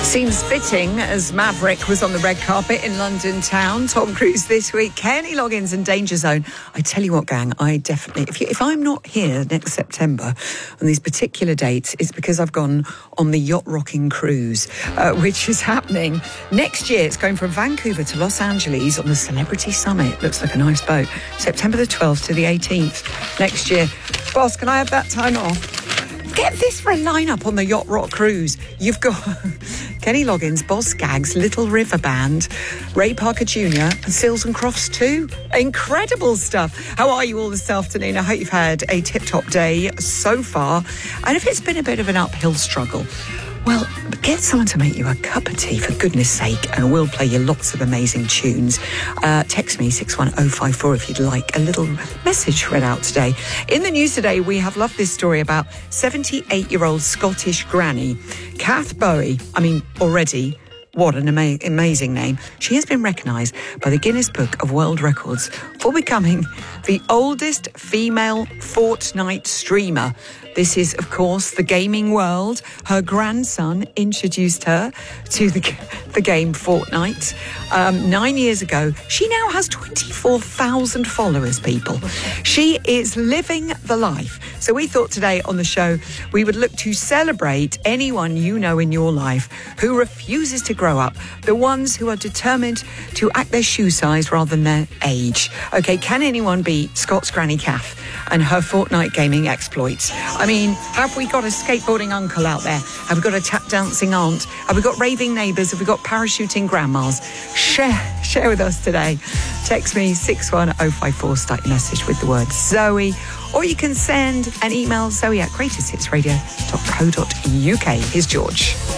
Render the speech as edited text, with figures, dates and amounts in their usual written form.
Seems fitting as Maverick was on the red carpet in London town. Tom Cruise this week, Kenny Loggins and Danger Zone. I tell you what, gang, I definitely, if I'm not here next September on these particular dates, it's because I've gone on the yacht rocking cruise, which is happening next year. It's going from Vancouver to Los Angeles on the Celebrity Summit. Looks like a nice boat. September the 12th to the 18th next year. Boss, can I have that time off? Get this for a lineup on the Yacht Rock Cruise. You've got Kenny Loggins, Boz Scaggs, Little River Band, Ray Parker Jr. and Sills and Crofts too. Incredible stuff. How are you all this afternoon? I hope you've had a tip-top day so far. And if it's been a bit of an uphill struggle, well, get someone to make you a cup of tea, for goodness sake, and we'll play you lots of amazing tunes. Text me 61054 if you'd like a little message read out today. In the news today, we have loved this story about 78-year-old Scottish granny, Kath Bowie. I mean, already, what an amazing name. She has been recognised by the Guinness Book of World Records for becoming the oldest female Fortnite streamer. This is, of course, the gaming world. Her grandson introduced her to the game Fortnite 9 years ago. She now has 24,000 followers, people. She is living the life. So we thought today on the show we would look to celebrate anyone you know in your life who refuses to grow up, the ones who are determined to act their shoe size rather than their age. OK, can anyone beat Scott's Granny Kath and her Fortnite gaming exploits? I mean, have we got a skateboarding uncle out there? Have we got a tap dancing aunt? Have we got raving neighbours? Have we got parachuting grandmas? Share with us today. Text me 61054, start your message with the word Zoe, or you can send an email, zoe@greatesthitsradio.co.uk. Here's George.